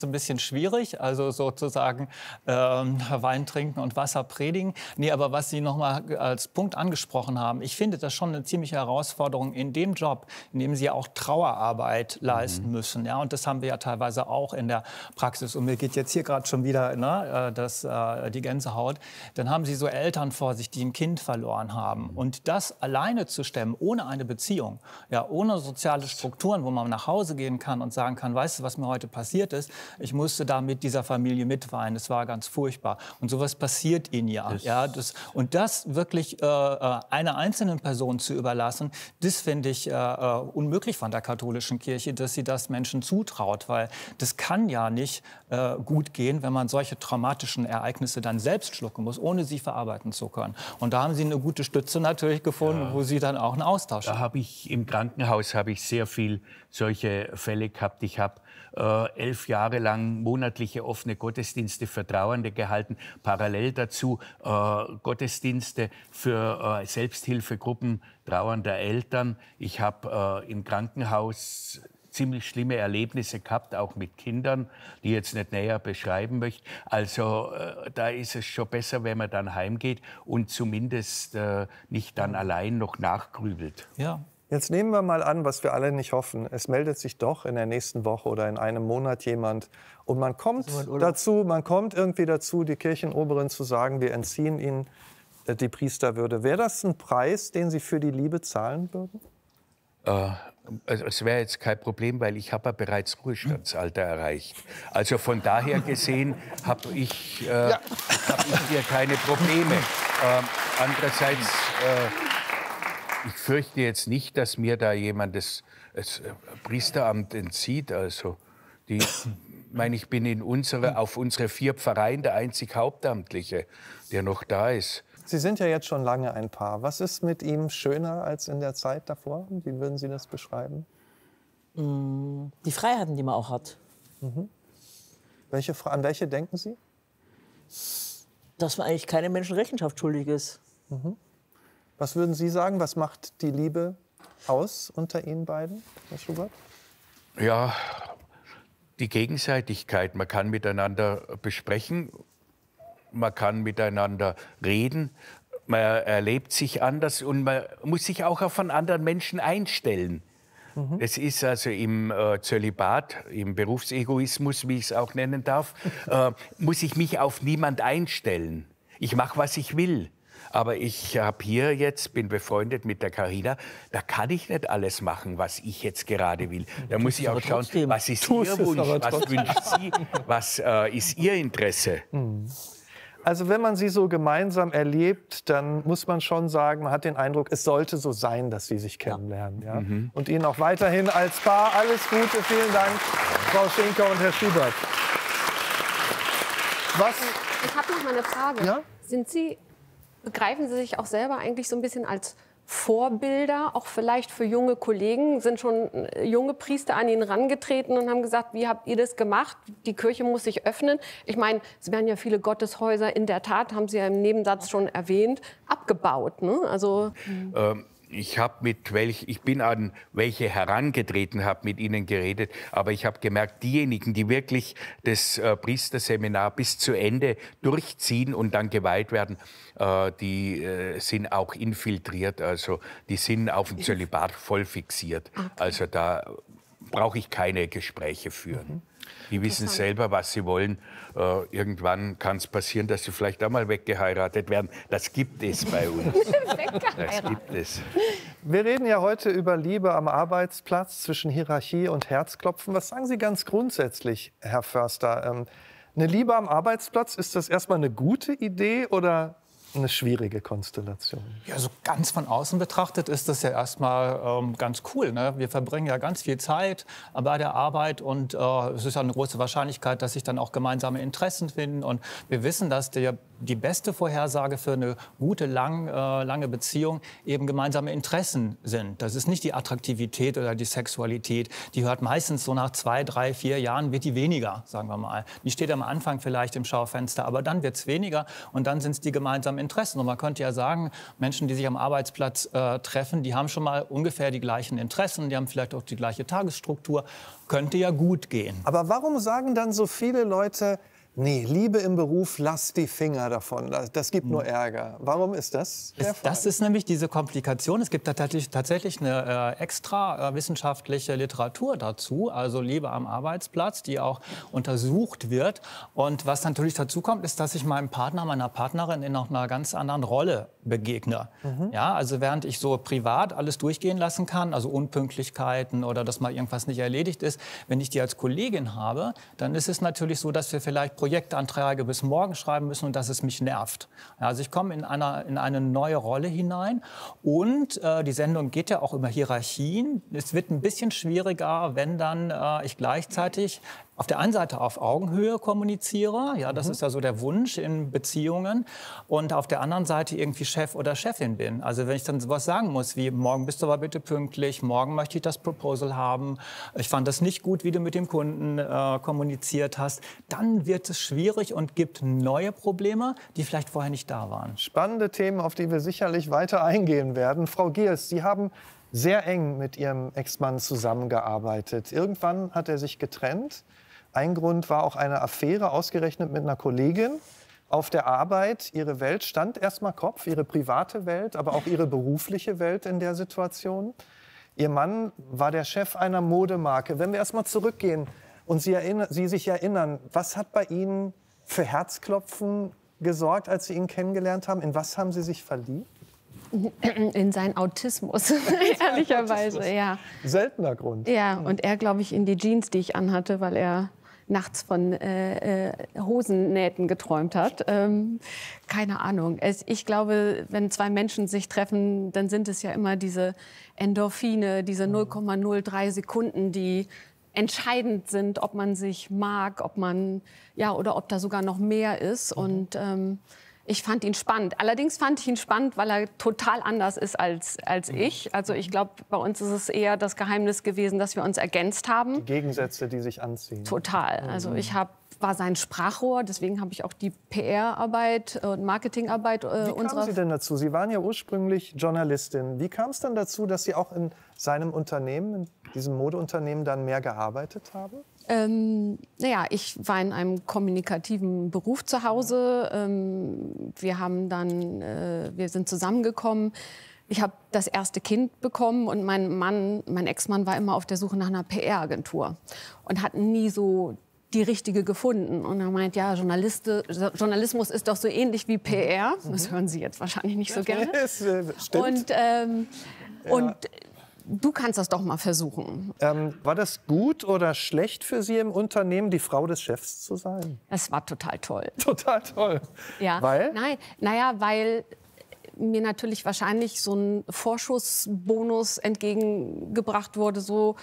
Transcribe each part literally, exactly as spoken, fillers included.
ein bisschen schwierig, also sozusagen ähm, Wein trinken und Wasser predigen. Nee, aber was Sie noch mal als Punkt angesprochen haben, ich finde das schon eine ziemliche Herausforderung in dem Job, in dem Sie auch Trauerarbeit leisten Mhm. müssen. Ja, und das haben wir ja teilweise auch in der Praxis. Und mir geht jetzt hier gerade schon wieder ne, äh, das, äh, die Gänsehaut. Dann haben Sie so Eltern vor sich, die ein Kind verloren haben. Mhm. Und das alleine zu stemmen, ohne eine Beziehung, ja, ohne soziale Strukturen, wo man nach Hause gehen kann und sagen kann, weißt du, was mir heute passiert ist? Ich musste da mit dieser Familie mitweinen. Das war ganz furchtbar. Und sowas passiert ihnen ja. Das ja das, und das wirklich äh, einer einzelnen Person zu überlassen, das finde ich äh, unmöglich von der katholischen Kirche, dass sie das Menschen zutraut. Weil das kann ja nicht äh, gut gehen, wenn man solche traumatischen Ereignisse dann selbst schlucken muss, ohne sie verarbeiten zu können. Und da haben Sie eine gute Stütze natürlich gefunden, Ja. wo Sie dann auch einen Austausch Da haben. habe ich im Krankenhaus habe ich sehr viel solche Fälle gehabt. Ich habe äh, elf Jahre lang monatliche offene Gottesdienste für Trauernde gehalten. Parallel dazu äh, Gottesdienste für äh, Selbsthilfegruppen trauernder Eltern. Ich habe äh, im Krankenhaus ziemlich schlimme Erlebnisse gehabt, auch mit Kindern, die jetzt nicht näher beschreiben möchte. Also äh, da ist es schon besser, wenn man dann heimgeht und zumindest äh, nicht dann allein noch nachgrübelt. Ja. Jetzt nehmen wir mal an, was wir alle nicht hoffen. Es meldet sich doch in der nächsten Woche oder in einem Monat jemand und man kommt dazu, man kommt irgendwie dazu, die Kirchenoberin zu sagen, wir entziehen Ihnen die Priesterwürde. Wäre das ein Preis, den Sie für die Liebe zahlen würden? Äh, also es wäre jetzt kein Problem, weil ich habe ja bereits Ruhestandsalter erreicht. Also von daher gesehen habe ich, äh, ja. hab ich hier keine Probleme. Ähm, andererseits, äh, ich fürchte jetzt nicht, dass mir da jemand das, das Priesteramt entzieht. Also die, ich meine, ich bin in unsere, auf unsere vier Pfarreien der einzig Hauptamtliche, der noch da ist. Sie sind ja jetzt schon lange ein Paar. Was ist mit ihm schöner als in der Zeit davor? Wie würden Sie das beschreiben? Die Freiheiten, die man auch hat. Mhm. Welche, an welche denken Sie? Dass man eigentlich keine Menschen Rechenschaft schuldig ist. Mhm. Was würden Sie sagen, was macht die Liebe aus unter Ihnen beiden, Herr Schubert? Ja, die Gegenseitigkeit. Man kann miteinander besprechen. Man kann miteinander reden, man erlebt sich anders und man muss sich auch auf einen anderen Menschen einstellen. Mhm. Es ist also im äh, Zölibat, im Berufsegoismus, wie ich es auch nennen darf, äh, muss ich mich auf niemand einstellen. Ich mache, was ich will. Aber ich habe hier jetzt, bin befreundet mit der Carina, da kann ich nicht alles machen, was ich jetzt gerade will. Da muss ich auch schauen, was ist Ihr Wunsch, was wünscht sie, was äh, ist Ihr Interesse. Mhm. Also wenn man sie so gemeinsam erlebt, dann muss man schon sagen, man hat den Eindruck, es sollte so sein, dass sie sich kennenlernen. Ja? Mhm. Und Ihnen auch weiterhin als Paar alles Gute. Vielen Dank, Frau Schinker und Herr Schubert. Was? Ich habe noch mal eine Frage. Ja? Sind Sie, begreifen Sie sich auch selber eigentlich so ein bisschen als Vorbilder, auch vielleicht für junge Kollegen? Sind schon junge Priester an ihn herangetreten und haben gesagt, wie habt ihr das gemacht? Die Kirche muss sich öffnen. Ich meine, es werden ja viele Gotteshäuser in der Tat, haben Sie ja im Nebensatz schon erwähnt, abgebaut. Ne? Also, ähm. Ich habe mit welch, ich bin an welche herangetreten, habe mit ihnen geredet, aber ich habe gemerkt, diejenigen, die wirklich das äh, Priesterseminar bis zu Ende durchziehen und dann geweiht werden, äh, die äh, sind auch infiltriert, also die sind auf dem Zölibat voll fixiert. Okay. Also da brauche ich keine Gespräche führen. Mhm. Die wissen selber, was sie wollen. Äh, irgendwann kann es passieren, dass sie vielleicht auch mal weggeheiratet werden. Das gibt es bei uns. Das gibt es. Wir reden ja heute über Liebe am Arbeitsplatz zwischen Hierarchie und Herzklopfen. Was sagen Sie ganz grundsätzlich, Herr Förster? Ähm, eine Liebe am Arbeitsplatz, ist das erstmal eine gute Idee oder eine schwierige Konstellation? Ja, so ganz von außen betrachtet ist das ja erstmal ähm, ganz cool. Ne? Wir verbringen ja ganz viel Zeit bei der Arbeit und äh, es ist ja eine große Wahrscheinlichkeit, dass sich dann auch gemeinsame Interessen finden. Und wir wissen, dass der die beste Vorhersage für eine gute, lang, äh, lange Beziehung eben gemeinsame Interessen sind. Das ist nicht die Attraktivität oder die Sexualität. Die hört meistens so nach zwei, drei, vier Jahren, wird die weniger, sagen wir mal. Die steht am Anfang vielleicht im Schaufenster, aber dann wird es weniger und dann sind es die gemeinsamen Interessen. Und man könnte ja sagen, Menschen, die sich am Arbeitsplatz äh, treffen, die haben schon mal ungefähr die gleichen Interessen, die haben vielleicht auch die gleiche Tagesstruktur. Könnte ja gut gehen. Aber warum sagen dann so viele Leute, nee, Liebe im Beruf, lass die Finger davon, das, das gibt nur Ärger. Warum ist das der Fall? Das ist nämlich diese Komplikation. Es gibt tatsächlich, tatsächlich eine äh, extra äh, wissenschaftliche Literatur dazu, also Liebe am Arbeitsplatz, die auch untersucht wird. Und was natürlich dazu kommt, ist, dass ich meinem Partner, meiner Partnerin in noch einer ganz anderen Rolle begegne. Mhm. Ja, also während ich so privat alles durchgehen lassen kann, also Unpünktlichkeiten oder dass mal irgendwas nicht erledigt ist, wenn ich die als Kollegin habe, dann ist es natürlich so, dass wir vielleicht Projektanträge bis morgen schreiben müssen und dass es mich nervt. Also ich komme in, einer, in eine neue Rolle hinein und äh, die Sendung geht ja auch über Hierarchien. Es wird ein bisschen schwieriger, wenn dann äh, ich gleichzeitig auf der einen Seite auf Augenhöhe kommuniziere, ja, das mhm. ist ja so der Wunsch in Beziehungen, und auf der anderen Seite irgendwie Chef oder Chefin bin. Also wenn ich dann sowas sagen muss wie, morgen bist du aber bitte pünktlich, morgen möchte ich das Proposal haben, ich fand das nicht gut, wie du mit dem Kunden äh, kommuniziert hast, dann wird es schwierig und gibt neue Probleme, die vielleicht vorher nicht da waren. Spannende Themen, auf die wir sicherlich weiter eingehen werden. Frau Geers, Sie haben sehr eng mit Ihrem Ex-Mann zusammengearbeitet. Irgendwann hat er sich getrennt. Ein Grund war auch eine Affäre, ausgerechnet mit einer Kollegin auf der Arbeit. Ihre Welt stand erstmal Kopf, ihre private Welt, aber auch ihre berufliche Welt in der Situation. Ihr Mann war der Chef einer Modemarke. Wenn wir erstmal zurückgehen und Sie, erinnern, Sie sich erinnern, was hat bei Ihnen für Herzklopfen gesorgt, als Sie ihn kennengelernt haben? In was haben Sie sich verliebt? In seinen Autismus, ehrlicherweise, ja. Seltener Grund. Ja, und er, glaube ich, in die Jeans, die ich anhatte, weil er nachts von äh, äh, Hosennähten geträumt hat. Ähm, keine Ahnung. Es, ich glaube, wenn zwei Menschen sich treffen, dann sind es ja immer diese Endorphine, diese null Komma null drei Sekunden, die entscheidend sind, ob man sich mag, ob man, ja, oder ob da sogar noch mehr ist. Mhm. Und ähm, ich fand ihn spannend. Allerdings fand ich ihn spannend, weil er total anders ist als, als ich. Also ich glaube, bei uns ist es eher das Geheimnis gewesen, dass wir uns ergänzt haben. Die Gegensätze, die sich anziehen. Total. Also ich hab, war sein Sprachrohr, deswegen habe ich auch die P R-Arbeit und Marketingarbeit äh, Wie unserer... kamen Sie denn dazu? Sie waren ja ursprünglich Journalistin. Wie kam es dann dazu, dass Sie auch in seinem Unternehmen, in diesem Modeunternehmen, dann mehr gearbeitet haben? Ähm, naja, ich war in einem kommunikativen Beruf zu Hause. Ähm, wir haben dann, äh, wir sind zusammengekommen. Ich habe das erste Kind bekommen und mein Mann, mein Ex-Mann war immer auf der Suche nach einer P R-Agentur und hat nie so die richtige gefunden. Und er meint, ja, Journaliste, Journalismus ist doch so ähnlich wie P R. Das hören Sie jetzt wahrscheinlich nicht so gerne. Das, äh, stimmt. Und, ähm, ja. und du kannst das doch mal versuchen. Ähm, war das gut oder schlecht für Sie im Unternehmen, die Frau des Chefs zu sein? Es war total toll. Total toll. Ja. Weil? Nein, naja, weil mir natürlich wahrscheinlich so ein Vorschussbonus entgegengebracht wurde, so,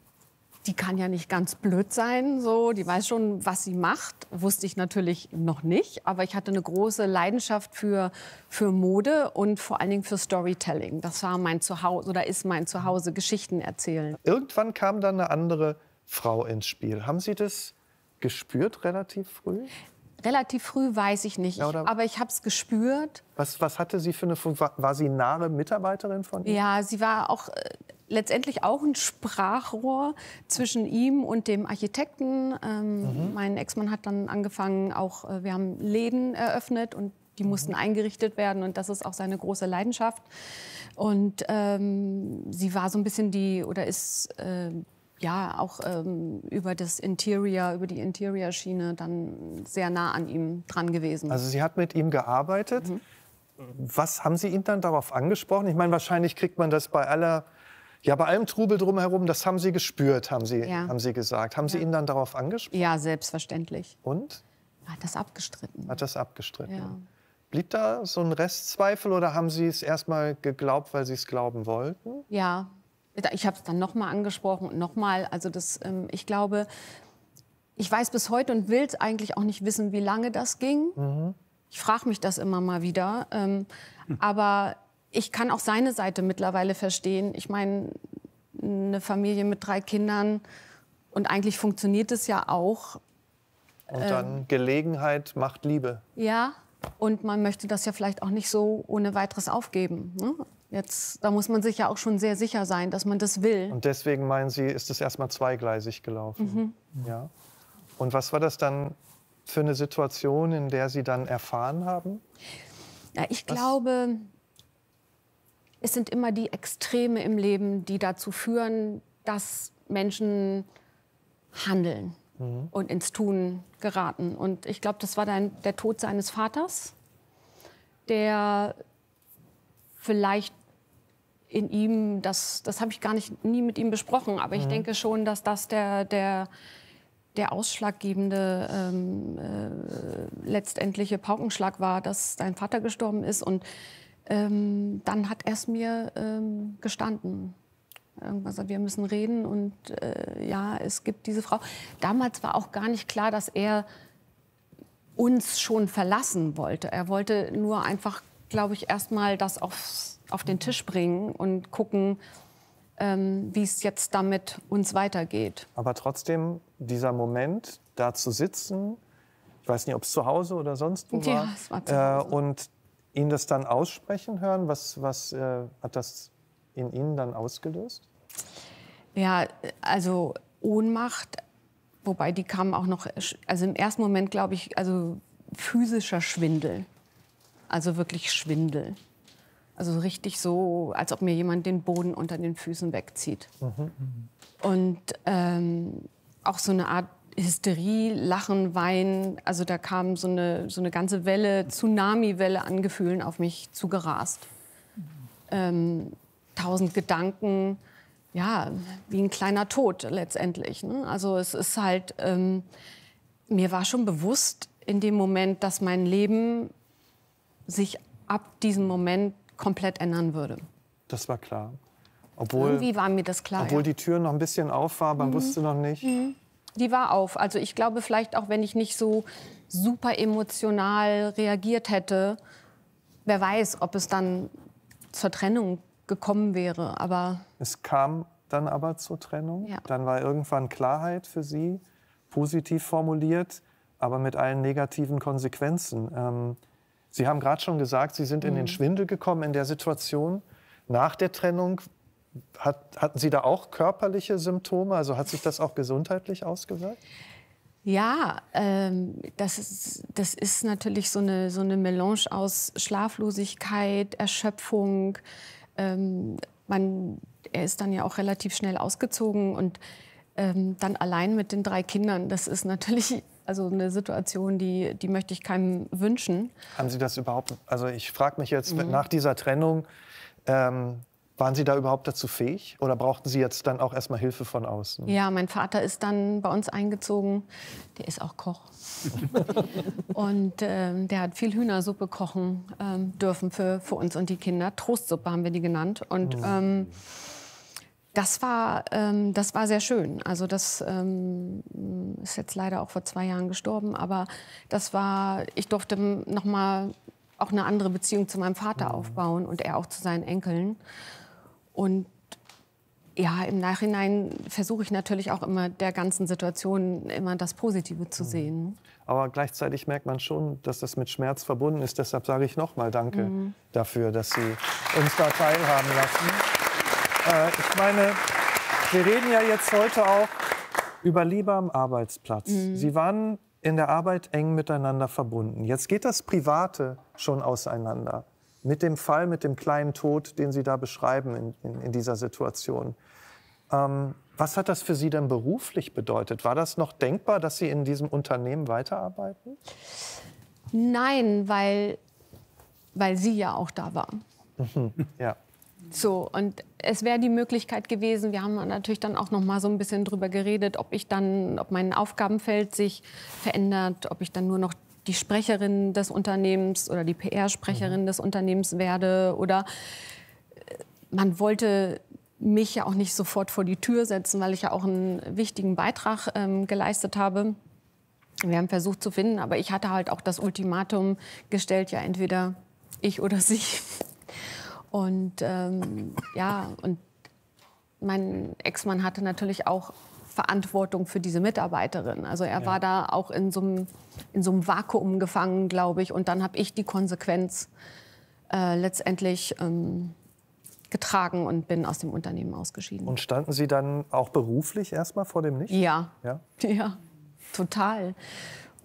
die kann ja nicht ganz blöd sein, so, die weiß schon, was sie macht. Wusste ich natürlich noch nicht, aber ich hatte eine große Leidenschaft für, für Mode und vor allen Dingen für Storytelling. Das war mein Zuhause oder ist mein Zuhause, Geschichten erzählen. Irgendwann kam dann eine andere Frau ins Spiel. Haben Sie das gespürt relativ früh? Relativ früh weiß ich nicht, Ja, oder- aber ich habe es gespürt. Was, was hatte sie für eine Funktion? War, war sie nahe Mitarbeiterin von ihm? Ja, sie war auch äh, letztendlich auch ein Sprachrohr zwischen ihm und dem Architekten. Ähm, Mein Ex-Mann hat dann angefangen, auch, äh, wir haben Läden eröffnet und die mussten eingerichtet werden und das ist auch seine große Leidenschaft. Und ähm, sie war so ein bisschen die, oder ist äh, ja auch ähm, über das Interior, über die Interior-Schiene dann sehr nah an ihm dran gewesen. Also sie hat mit ihm gearbeitet. Was haben Sie ihn dann darauf angesprochen? Ich meine, wahrscheinlich kriegt man das bei aller, ja, bei allem Trubel drumherum, das haben Sie gespürt, haben Sie, Ja. haben Sie gesagt. Haben Sie ihn dann darauf angesprochen? Ja, selbstverständlich. Und? Er hat das abgestritten. Hat das abgestritten? Ja. Blieb da so ein Restzweifel oder haben Sie es erst mal geglaubt, weil Sie es glauben wollten? Ja, ich habe es dann noch mal angesprochen und noch mal. Also das, ähm, ich glaube, ich weiß bis heute und will es eigentlich auch nicht wissen, wie lange das ging. Mhm. Ich frage mich das immer mal wieder. Ähm, hm. Aber ich kann auch seine Seite mittlerweile verstehen. Ich meine, eine Familie mit drei Kindern und eigentlich funktioniert es ja auch. Und dann ähm, Gelegenheit macht Liebe. Ja, und man möchte das ja vielleicht auch nicht so ohne weiteres aufgeben. Ne? Jetzt, da muss man sich ja auch schon sehr sicher sein, dass man das will. Und deswegen, meinen Sie, ist es erstmal zweigleisig gelaufen? Mhm. Ja. Und was war das dann für eine Situation, in der Sie dann erfahren haben? Ja, ich was? glaube, es sind immer die Extreme im Leben, die dazu führen, dass Menschen handeln mhm. und ins Tun geraten. Und ich glaube, das war dann der Tod seines Vaters, der vielleicht in ihm, das, das habe ich gar nicht nie mit ihm besprochen, aber mhm. ich denke schon, dass das der, der, der ausschlaggebende ähm, äh, letztendliche Paukenschlag war, dass sein Vater gestorben ist. Und ähm, dann hat er es mir ähm, gestanden. Irgendwas, wir müssen reden und äh, ja, es gibt diese Frau. Damals war auch gar nicht klar, dass er uns schon verlassen wollte. Er wollte nur einfach, glaube ich, erst mal das aufs, auf den Tisch bringen und gucken, ähm, wie es jetzt damit uns weitergeht. Aber trotzdem, dieser Moment, da zu sitzen, ich weiß nicht, ob es zu Hause oder sonst wo ja, war, es war zu Hause. Äh, und ihn das dann aussprechen hören, was, was äh, hat das in Ihnen dann ausgelöst? Ja, also Ohnmacht, wobei die kam auch noch, also im ersten Moment, glaube ich, also physischer Schwindel. Also wirklich Schwindel. Also richtig so, als ob mir jemand den Boden unter den Füßen wegzieht. Mhm. Und ähm, auch so eine Art Hysterie, Lachen, Weinen. Also da kam so eine, so eine ganze Welle, Tsunami-Welle an Gefühlen auf mich zugerast. Ähm, tausend Gedanken, ja, wie ein kleiner Tod letztendlich. Ne? Also es ist halt, ähm, mir war schon bewusst in dem Moment, dass mein Leben sich ab diesem Moment komplett ändern würde. Das war klar. Obwohl, Irgendwie war mir das klar. Obwohl ja. die Tür noch ein bisschen auf war, man mhm. wusste noch nicht. Mhm. Die war auf. Also ich glaube vielleicht auch, wenn ich nicht so super emotional reagiert hätte, wer weiß, ob es dann zur Trennung gekommen wäre. Aber es kam dann aber zur Trennung. Ja. Dann war irgendwann Klarheit für Sie, positiv formuliert, aber mit allen negativen Konsequenzen. Ähm, Sie haben gerade schon gesagt, Sie sind in den Schwindel gekommen in der Situation. Nach der Trennung, hat, hatten Sie da auch körperliche Symptome? Also hat sich das auch gesundheitlich ausgewirkt? Ja, ähm, das, ist, das ist natürlich so eine, so eine Melange aus Schlaflosigkeit, Erschöpfung. Ähm, man, er ist dann ja auch relativ schnell ausgezogen und ähm, dann allein mit den drei Kindern. Das ist natürlich also eine Situation, die, die möchte ich keinem wünschen. Haben Sie das überhaupt, also ich frage mich jetzt, mhm. nach dieser Trennung, ähm, waren Sie da überhaupt dazu fähig? Oder brauchten Sie jetzt dann auch erstmal Hilfe von außen? Ja, mein Vater ist dann bei uns eingezogen. Der ist auch Koch. Und ähm, der hat viel Hühnersuppe kochen ähm, dürfen für, für uns und die Kinder. Trostsuppe haben wir die genannt. Und ähm, das war, ähm, das war sehr schön. Also das ähm, ist jetzt leider auch vor zwei Jahren gestorben. Aber das war, ich durfte noch mal auch eine andere Beziehung zu meinem Vater aufbauen und er auch zu seinen Enkeln. Und ja, im Nachhinein versuche ich natürlich auch immer der ganzen Situation immer das Positive zu sehen. Aber gleichzeitig merkt man schon, dass das mit Schmerz verbunden ist. Deshalb sage ich noch mal Danke mhm. dafür, dass Sie uns da teilhaben lassen. Äh, ich meine, wir reden ja jetzt heute auch über Liebe am Arbeitsplatz. Mhm. Sie waren in der Arbeit eng miteinander verbunden. Jetzt geht das Private schon auseinander. Mit dem Fall, mit dem kleinen Tod, den Sie da beschreiben in, in, in dieser Situation. Ähm, was hat das für Sie denn beruflich bedeutet? War das noch denkbar, dass Sie in diesem Unternehmen weiterarbeiten? Nein, weil, weil sie ja auch da war. Mhm. Ja. So, und es wäre die Möglichkeit gewesen, wir haben natürlich dann auch noch mal so ein bisschen drüber geredet, ob ich dann, ob mein Aufgabenfeld sich verändert, ob ich dann nur noch die Sprecherin des Unternehmens oder die P R-Sprecherin mhm. des Unternehmens werde. Oder man wollte mich ja auch nicht sofort vor die Tür setzen, weil ich ja auch einen wichtigen Beitrag ähm, geleistet habe. Wir haben versucht zu finden, aber ich hatte halt auch das Ultimatum gestellt, ja entweder ich oder sie. Und ähm, ja, und mein Ex-Mann hatte natürlich auch Verantwortung für diese Mitarbeiterin. Also er ja. war da auch in so einem in so einem Vakuum gefangen, glaube ich. Und dann habe ich die Konsequenz äh, letztendlich ähm, getragen und bin aus dem Unternehmen ausgeschieden. Und standen Sie dann auch beruflich erstmal vor dem Nichts? Ja, ja, ja, total.